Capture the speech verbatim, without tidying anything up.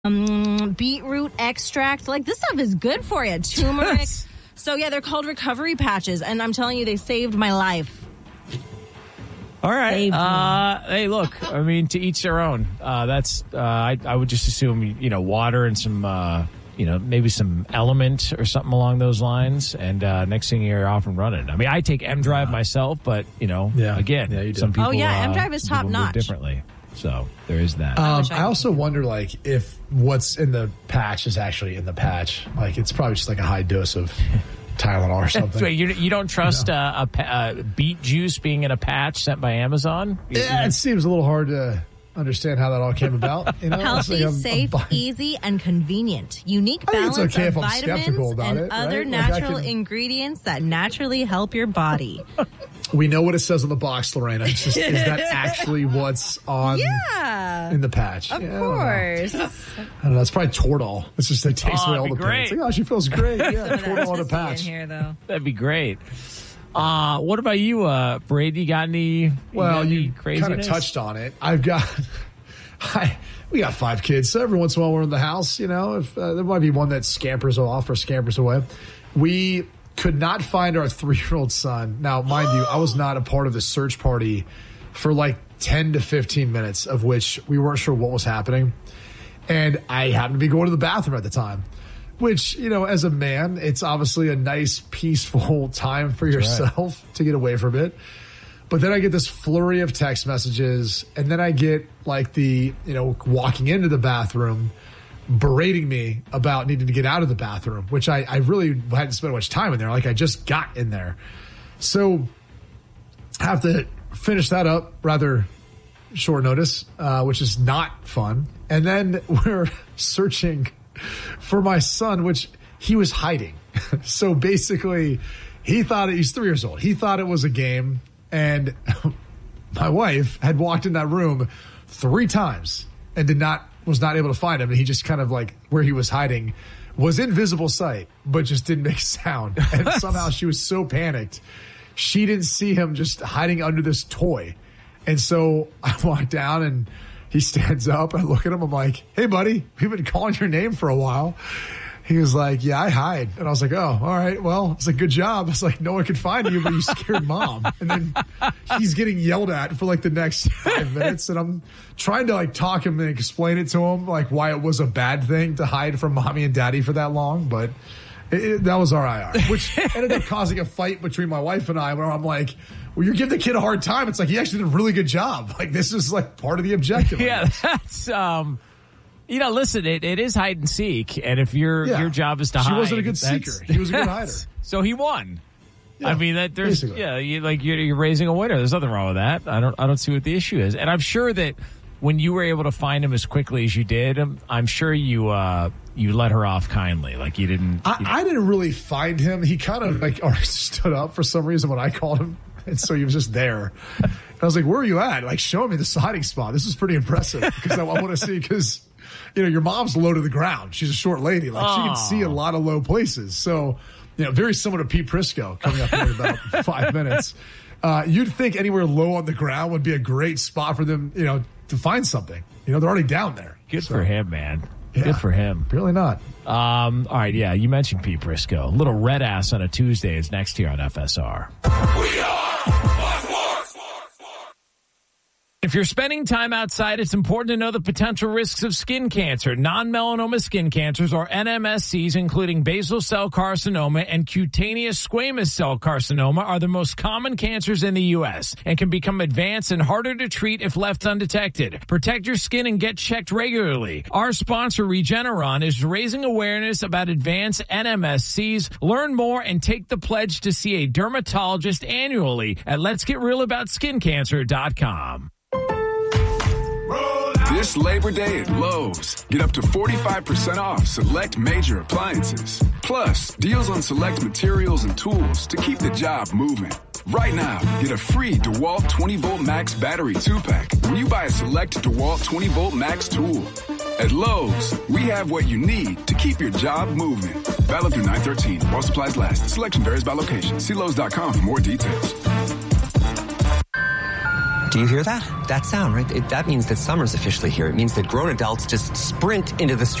Um, beetroot extract. Like, this stuff is good for you. Turmeric. So, yeah, they're called recovery patches. And I'm telling you, they saved my life. All right. Uh, hey, look, I mean, to each their own. Uh, that's, uh, I, I would just assume, you know, water and some, uh, you know, maybe some element or something along those lines. And uh, next thing you're off and running. I mean, I take M-Drive yeah. myself, but, you know, yeah. again, yeah, you some people. Oh, yeah, uh, M-Drive is top notch. Differently. So there is that. Um, I, I also wonder, like, if what's in the patch is actually in the patch. Like, it's probably just like a high dose of Tylenol or something. Wait, you, you don't trust you know? uh, a, a beet juice being in a patch sent by Amazon? You, yeah, you know? It seems a little hard to understand how that all came about. You know? Healthy, like safe, I'm easy, and convenient. Unique balance okay of vitamins and it, other right? natural like can... ingredients that naturally help your body. We know what it says on the box, Lorena. It's just, is that actually what's on yeah. in the patch? Of yeah, course. I don't know. I don't know. It's probably Toradol. It's just they taste oh, away all the pain. It's like, oh, she feels great. Yeah, Toradol on a patch. In here, though. That'd be great. Uh, what about you, uh, Brady? You got any? You well, got any you kind of touched on it. I've got. I, we got five kids, so every once in a while we're in the house. You know, if uh, there might be one that scampers off or scampers away. We could not find our three-year-old son. Now, mind you, I was not a part of the search party for like ten to fifteen minutes, of which we weren't sure what was happening. And I happened to be going to the bathroom at the time, which, you know, as a man, it's obviously a nice, peaceful time for That's yourself right. to get away from it. But then I get this flurry of text messages, and then I get like the, you know, walking into the bathroom, berating me about needing to get out of the bathroom, which I, I really hadn't spent much time in there. Like, I just got in there. So I have to finish that up rather short notice, uh, which is not fun. And then we're searching for my son, which he was hiding. So basically, he thought it, he's three years old. He thought it was a game. And my wife had walked in that room three times and did not was not able to find him. And he just kind of like where he was hiding was in visible sight, but just didn't make a sound. And somehow she was so panicked, she didn't see him just hiding under this toy. And so I walk down and he stands up. I look at him. I'm like, hey, buddy, we've been calling your name for a while. He was like, yeah, I hide. And I was like, oh, all right. Well, it's a good job. It's like, no one could find you, but you scared mom. And then he's getting yelled at for like the next five minutes. And I'm trying to like talk him and explain it to him, like why it was a bad thing to hide from mommy and daddy for that long. But it, it, that was our I R, which ended up causing a fight between my wife and I, where I'm like, well, you're giving the kid a hard time. It's like, he actually did a really good job. Like, this is like part of the objective. Yeah, that's, um, you know, listen, it, it is hide and seek, and if your yeah. your job is to she hide, she wasn't a good seeker. He was a good hider. So he won. Yeah, I mean, that there's basically. yeah, you, like you're, you're raising a winner. There's nothing wrong with that. I don't I don't see what the issue is, and I'm sure that when you were able to find him as quickly as you did, I'm sure you uh, you let her off kindly. Like you didn't. You I, didn't. I didn't really find him. He kind of like already stood up for some reason when I called him, and so he was just there. And I was like, "Where are you at? Like, show me the hiding spot. This is pretty impressive because I, I want to see because." You know, your mom's low to the ground. She's a short lady. Like, she can see a lot of low places. So, you know, very similar to Pete Prisco coming up in about five minutes. Uh, you'd think anywhere low on the ground would be a great spot for them, you know, to find something. You know, they're already down there. Good so, for him, man. Yeah, Good for him. Really not. Um, all right, yeah, you mentioned Pete Prisco. A little red ass on a Tuesday is next here on F S R. We are If you're spending time outside, it's important to know the potential risks of skin cancer. Non-melanoma skin cancers, or N M S Cs, including basal cell carcinoma and cutaneous squamous cell carcinoma, are the most common cancers in the U S and can become advanced and harder to treat if left undetected. Protect your skin and get checked regularly. Our sponsor, Regeneron, is raising awareness about advanced N M S Cs. Learn more and take the pledge to see a dermatologist annually at lets get real about skin cancer dot com. This Labor Day at Lowe's, get up to forty-five percent off select major appliances. Plus, deals on select materials and tools to keep the job moving. Right now, get a free DeWalt twenty volt Max battery two pack when you buy a select DeWalt twenty volt Max tool. At Lowe's, we have what you need to keep your job moving. Valid through nine thirteen while supplies last. Selection varies by location. See Lowe's dot com for more details. Do you hear that? That sound, right? It, that means that summer's officially here. It means that grown adults just sprint into the street.